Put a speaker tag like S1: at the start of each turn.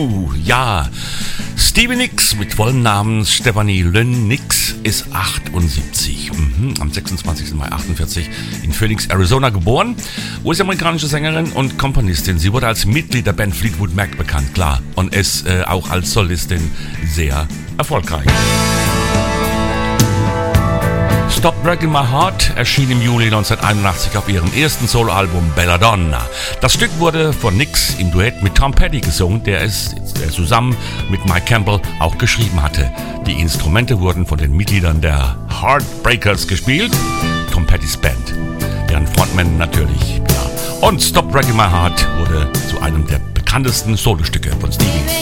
S1: Oh, ja. Stevie Nicks mit vollem Namen Stephanie Lynn Nicks ist 78. Am 26. Mai 48 in Phoenix, Arizona geboren. US-amerikanische Sängerin und Komponistin. Sie wurde als Mitglied der Band Fleetwood Mac bekannt, klar. Und ist auch als Solistin sehr erfolgreich. Stop Breaking My Heart erschien im Juli 1981 auf ihrem ersten Soloalbum Belladonna. Das Stück wurde von Nicks im Duett mit Tom Petty gesungen, der zusammen mit Mike Campbell auch geschrieben hatte. Die Instrumente wurden von den Mitgliedern der Heartbreakers gespielt, Tom Pettys Band, deren Frontman natürlich, ja. Und Stop Breaking My Heart wurde zu einem der bekanntesten Solostücke von Stevie.